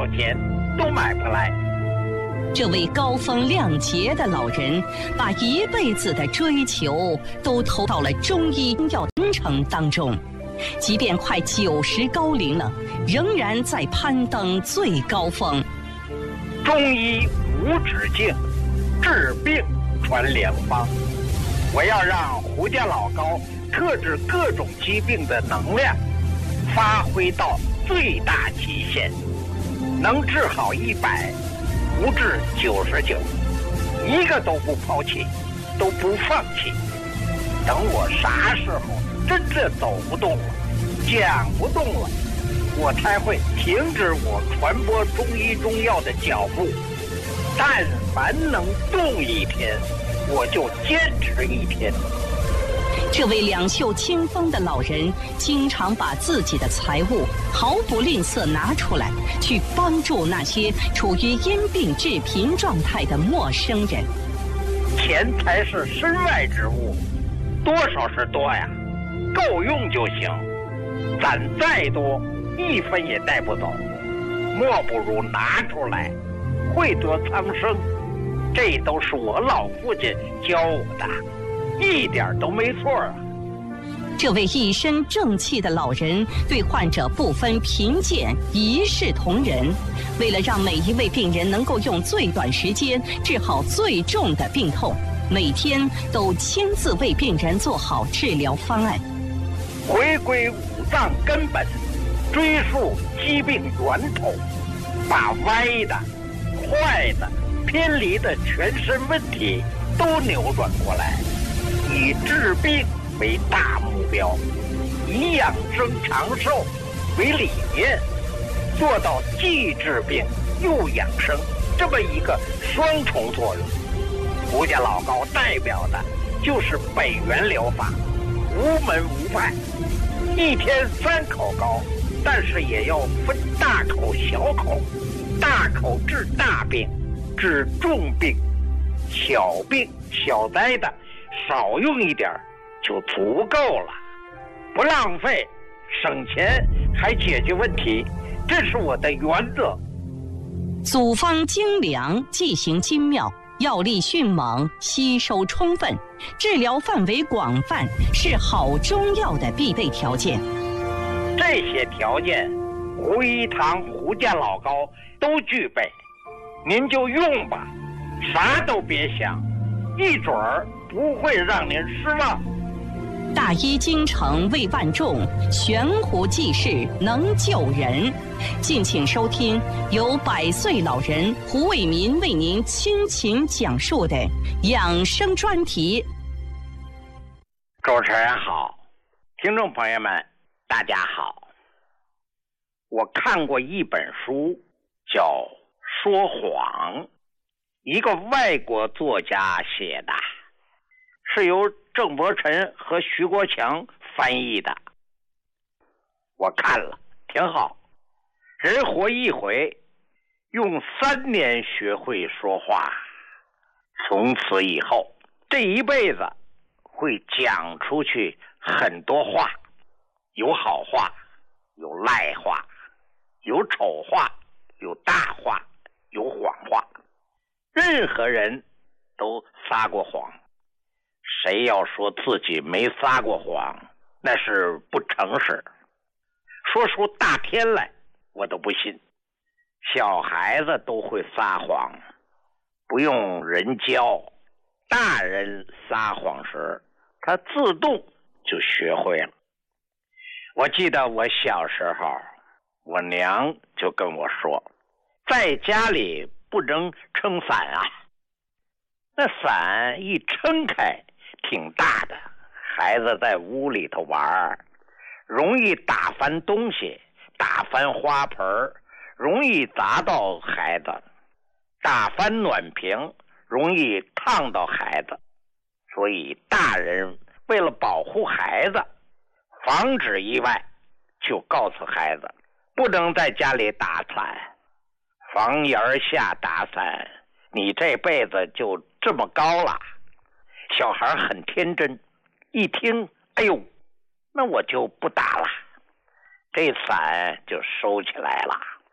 少钱都买不来。 这位高风亮节的老人，把一辈子的追求都投到了中医药工程当中，即便快90高龄了，仍然在攀登最高峰。 中医无止境，治病传良方。我要让胡家老高特治各种疾病的能量发挥到最大极限，能治好100，不治99，一个都不抛弃，都不放弃。等我啥时候真正走不动了，讲不动了，我才会停止我传播中医中药的脚步。但凡能动一天，我就坚持一天。 这位两袖清风的老人，经常把自己的财物毫不吝啬拿出来，去帮助那些处于因病致贫状态的陌生人。 钱财是身外之物，多少是多呀，够用就行。攒再多，1分也带不走，莫不如拿出来，惠泽苍生。这都是我老父亲教我的，一点都没错啊。 这位一身正气的老人对患者不分贫贱，一视同仁。为了让每一位病人能够用最短时间治好最重的病痛，每天都亲自为病人做好治疗方案。 回归五脏根本，追溯疾病源头，把歪的、坏的、偏离的全身问题都扭转过来，以治病为大目标，以养生长寿为理念，做到既治病又养生这么一个双重作用。胡家老高代表的就是北元疗法，无门无派，一天3口高，但是也要分大口小口，大口治大病，治重病，小病小灾的少用一点就足够了，不浪费，省钱还解决问题，这是我的原则。 组方精良，剂型精妙，药力迅猛，吸收充分，治疗范围广泛，是好中药的必备条件。 这些条件，胡一堂胡家老高都具备，您就用吧，啥都别想，一准儿不会让您失望。 大医精诚为万众，悬壶济世能救人。敬请收听由100岁老人胡伟民为您倾情讲述的养生专题。 主持人好，听众朋友们大家好。我看过一本书叫《说谎》，一个外国作家写的，是由郑伯辰和徐国强翻译的。我看了挺好，人活一回，用3年学会说话，从此以后这一辈子会讲出去很多话，有好话，有赖话，有丑话，有大话，有谎话。任何人都撒过谎，谁要说自己没撒过谎，那是不诚实。说出大天来，我都不信。小孩子都会撒谎，不用人教。大人撒谎时，他自动就学会了。我记得我小时候，我娘就跟我说，在家里不能撑伞啊，那伞一撑开挺大的，孩子在屋里头玩，容易打翻东西，打翻花盆，容易砸到孩子，打翻暖瓶，容易烫到孩子。所以大人为了保护孩子，防止意外，就告诉孩子不能在家里打伞，房檐下打伞，你这辈子就这么高了。小孩很天真，一听，哎呦，那我就不打了，这伞就收起来了。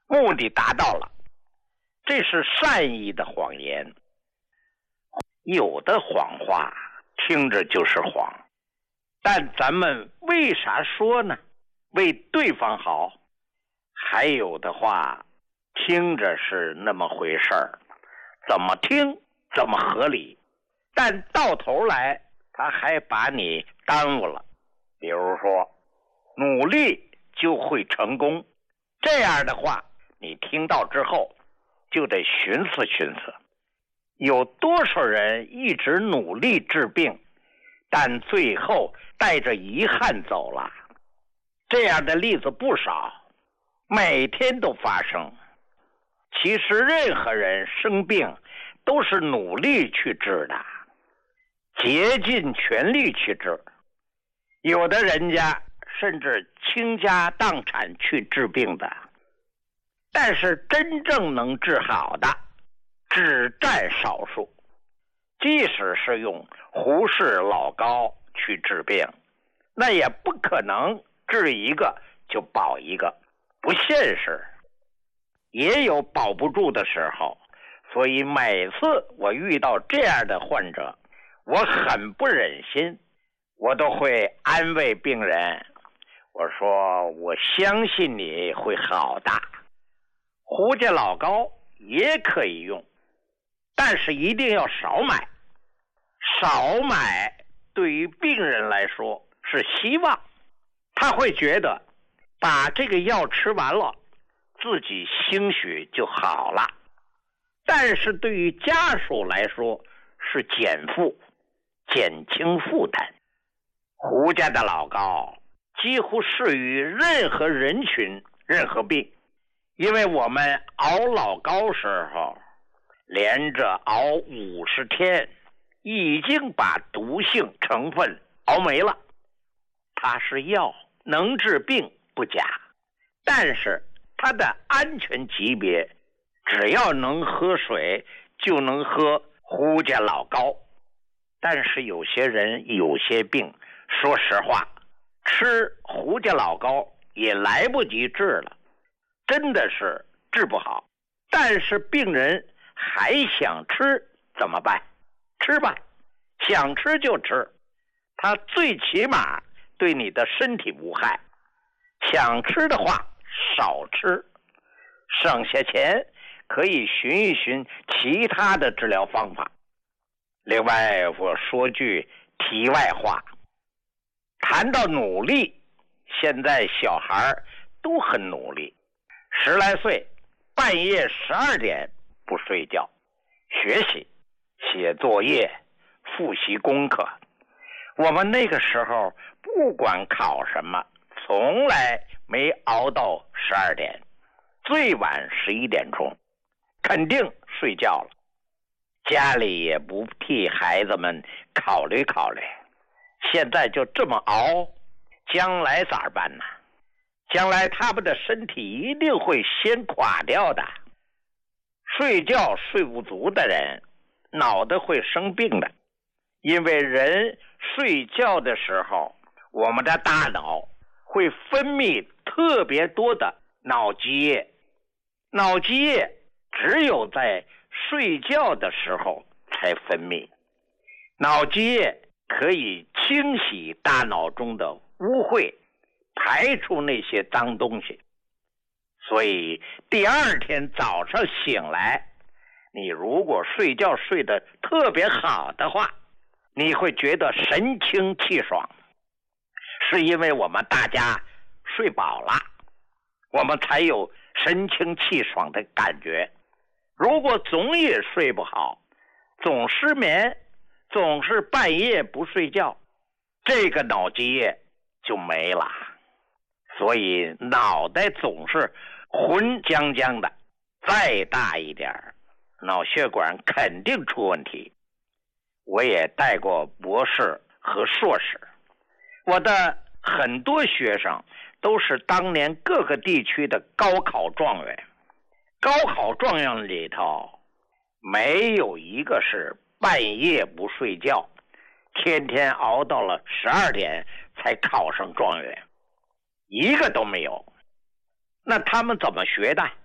目的达到了，这是善意的谎言。有的谎话听着就是谎，但咱们为啥说呢？为对方好。还有的话听着是那么回事儿，怎么听怎么合理，但到头来他还把你耽误了。比如说努力就会成功，这样的话你听到之后就得寻思寻思。有多少人一直努力治病，但最后带着遗憾走了？这样的例子不少，每天都发生。其实任何人生病都是努力去治的，竭尽全力去治。有的人家甚至倾家荡产去治病的，但是真正能治好的只占少数。即使是用胡适老高去治病，那也不可能治一个就保一个，不现实。也有保不住的时候，所以每次我遇到这样的患者，我很不忍心，我都会安慰病人，我说我相信你会好的。胡家老高也可以用，但是一定要少买。少买对于病人来说是希望，他会觉得把这个药吃完了自己兴许就好了，但是对于家属来说是减负，减轻负担。胡家的老高几乎适于任何人群任何病，因为我们熬老高时候连着熬50天，已经把毒性成分熬没了。它是药，能治病不假，但是它的安全级别，只要能喝水就能喝胡家老高。但是有些人有些病，说实话吃胡家老高也来不及治了，真的是治不好。但是病人还想吃怎么办？吃吧，想吃就吃，它最起码对你的身体无害。想吃的话少吃，省下钱可以寻一寻其他的治疗方法。另外我说句题外话，谈到努力，现在小孩都很努力，10来岁半夜12点不睡觉，学习写作业复习功课。我们那个时候不管考什么，从来没熬到12点，最晚11点钟肯定睡觉了。家里也不替孩子们考虑考虑，现在就这么熬，将来咋办呢？将来他们的身体一定会先垮掉的。睡觉睡不足的人脑袋会生病的，因为人睡觉的时候，我们的大脑会分泌特别多的脑积液。脑积液只有在睡觉的时候才分泌。脑积液可以清洗大脑中的污秽，排出那些脏东西。所以第二天早上醒来，你如果睡觉睡得特别好的话，你会觉得神清气爽，是因为我们大家睡饱了，我们才有神清气爽的感觉。如果总也睡不好，总失眠，总是半夜不睡觉，这个脑积液就没了。所以脑袋总是浑浆浆的，再大一点脑血管肯定出问题。我也带过博士和硕士，我的很多学生都是当年各个地区的高考状元。高考状元里头没有一个是半夜不睡觉，天天熬到了12点才考上状元，一个都没有。那他们怎么学的？